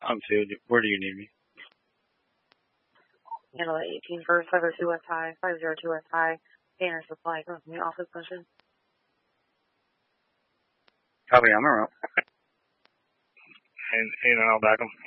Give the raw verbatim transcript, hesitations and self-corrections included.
I'm field. Where do you need me? Handle eighteen first, five oh two West High, five oh two West High, Banner Supply, come from the office mission. Copy, I'm around. And, and I'll back them.